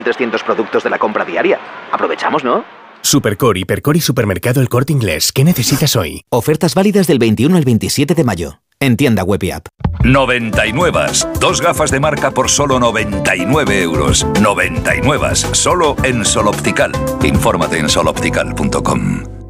300 productos de la compra diaria. Aprovechamos, ¿no? Supercore, Hipercore y Supermercado El Corte Inglés. ¿Qué necesitas hoy? Ofertas válidas del 21 al 27 de mayo. En tienda web y app. 99. Dos gafas de marca por solo 99 euros. 99. Solo en Sol Optical. Infórmate en soloptical.com.